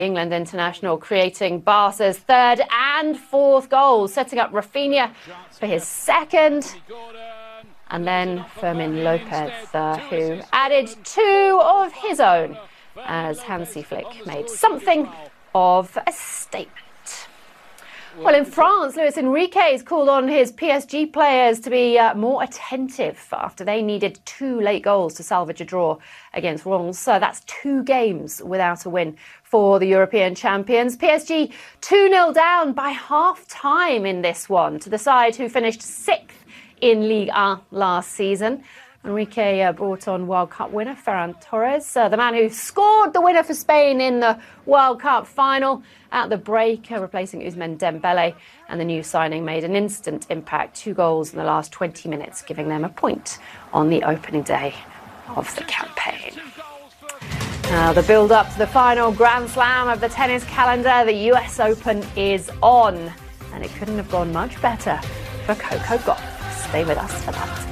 England international creating Barca's third and fourth goals, setting up Rafinha for his second. And then Fermin Lopez, who added two of his own, as Hansi Flick made something of a statement. Well, in France, Luis Enrique has called on his PSG players to be more attentive after they needed two late goals to salvage a draw against Reims. So that's 2 games without a win for the European champions. PSG 2-0 down by half-time in this one to the side who finished 6th in Ligue 1 last season. Enrique brought on World Cup winner Ferran Torres, the man who scored the winner for Spain in the World Cup final at the break, replacing Ousmane Dembele. And the new signing made an instant impact, 2 goals in the last 20 minutes, giving them a point on the opening day of the campaign. Now, the build-up to the final Grand Slam of the tennis calendar, the US Open, is on. And it couldn't have gone much better for Coco Gauff. Stay with us for that.